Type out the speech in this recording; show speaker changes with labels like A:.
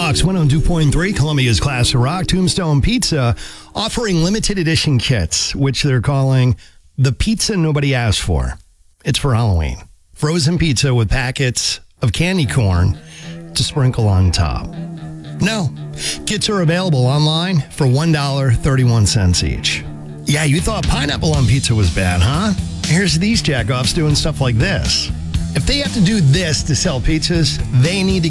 A: Rocks 102.3, Columbia's Class of Rock. Tombstone Pizza offering limited edition kits, which they're calling the pizza nobody asked for. It's for Halloween. Frozen pizza with packets of candy corn to sprinkle on top. No, kits are available online for $1.31 each. Yeah, you thought pineapple on pizza was bad, huh? Here's these jackoffs doing stuff like this. If they have to do this to sell pizzas, they need to